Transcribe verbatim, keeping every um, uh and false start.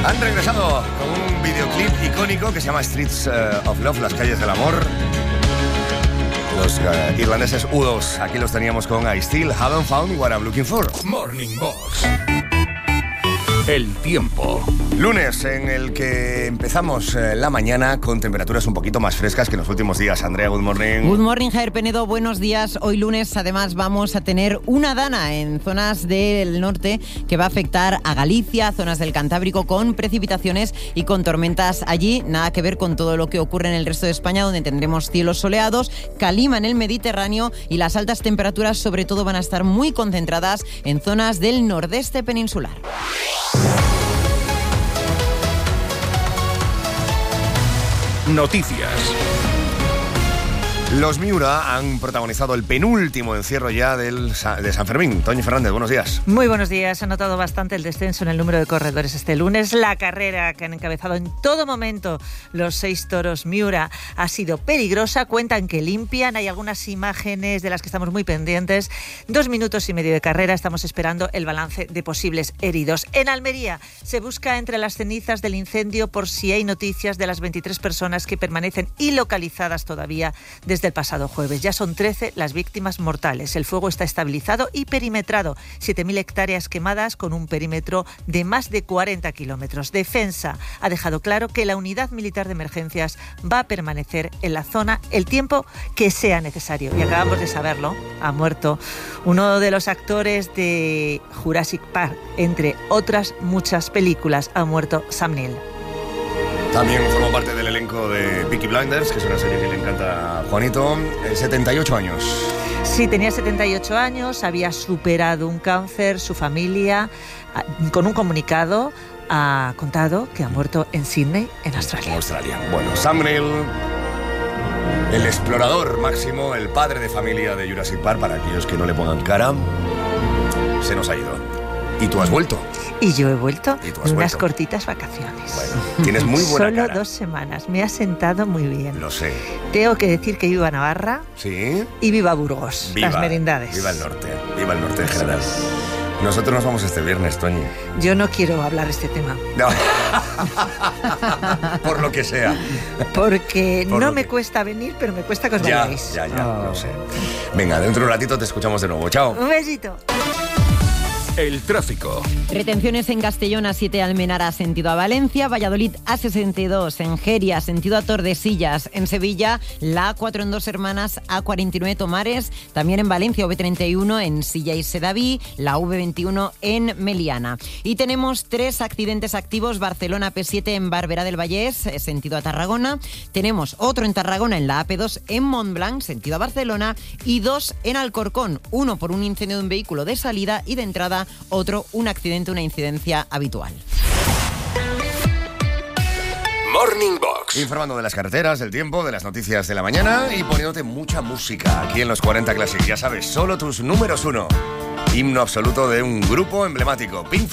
Han regresado con un videoclip icónico que se llama Streets uh, of Love, las calles del amor. Los uh, irlandeses U dos. Aquí los teníamos con I Still Haven't Found What I'm Looking For. Morning Box. El tiempo. Lunes en el que empezamos eh, la mañana con temperaturas un poquito más frescas que en los últimos días. Andrea, good morning. Good morning, Javier Penedo, buenos días. Hoy lunes además vamos a tener una dana en zonas del norte que va a afectar a Galicia, zonas del Cantábrico, con precipitaciones y con tormentas allí. Nada que ver con todo lo que ocurre en el resto de España, donde tendremos cielos soleados, calima en el Mediterráneo y las altas temperaturas sobre todo van a estar muy concentradas en zonas del nordeste peninsular. Noticias. Los Miura han protagonizado el penúltimo encierro ya del, de San Fermín. Toñi Fernández, buenos días. Muy buenos días. Se ha notado bastante el descenso en el número de corredores este lunes. La carrera que han encabezado en todo momento los seis toros Miura ha sido peligrosa. Cuentan que limpian. Hay algunas imágenes de las que estamos muy pendientes. Dos minutos y medio de carrera. Estamos esperando el balance de posibles heridos. En Almería se busca entre las cenizas del incendio por si hay noticias de las veintitrés personas que permanecen ilocalizadas todavía desde el pasado jueves. Ya son trece las víctimas mortales. El fuego está estabilizado y perimetrado. siete mil hectáreas quemadas con un perímetro de más de cuarenta kilómetros. Defensa ha dejado claro que la unidad militar de emergencias va a permanecer en la zona el tiempo que sea necesario. Y acabamos de saberlo. Ha muerto uno de los actores de Jurassic Park, entre otras muchas películas. Ha muerto Sam Neill. También formó parte del elenco de Peaky Blinders, que es una serie que le encanta a Juanito. Eh, setenta y ocho años. Sí, tenía setenta y ocho años, había superado un cáncer, su familia, con un comunicado, ha contado que ha muerto en Sydney, en Australia. En Australia. Bueno, Sam Neill, el explorador máximo, el padre de familia de Jurassic Park, para aquellos que no le pongan cara, se nos ha ido. ¿Y tú has vuelto? Y yo he vuelto de unas vuelto? cortitas vacaciones. Bueno, tienes muy buena Solo cara. dos semanas. Me ha sentado muy bien. Lo sé. Tengo que decir que viva Navarra. Sí. Y viva Burgos, Viva, las merindades. Viva el norte. Viva el norte en general. Nosotros nos vamos este viernes, Toñi. Yo no quiero hablar de este tema. No. Por lo que sea. Porque Por no lo me que... cuesta venir, pero me cuesta que os ya, vayáis. Ya, ya, oh. lo sé. Venga, dentro de un ratito te escuchamos de nuevo. Chao. Un besito. El tráfico. Retenciones en Castellón, A siete Almenara, sentido a Valencia. Valladolid, A sesenta y dos en Geria, sentido a Tordesillas. En Sevilla, la A cuatro en Dos Hermanas, A cuarenta y nueve Tomares. También en Valencia, V treinta y uno en Silla y Sedaví. La V veintiuno en Meliana. Y tenemos tres accidentes activos. Barcelona, P siete en Barberá del Vallés, sentido a Tarragona. Tenemos otro en Tarragona, en la A P dos en Montblanc, sentido a Barcelona. Y dos en Alcorcón. Uno por un incendio de un vehículo de salida y de entrada. Otro, un accidente, una incidencia habitual. Morning Box. Informando de las carreteras, del tiempo, de las noticias de la mañana y poniéndote mucha música aquí en los cuarenta Classic. Ya sabes, solo tus números uno. Himno absoluto de un grupo emblemático, Pink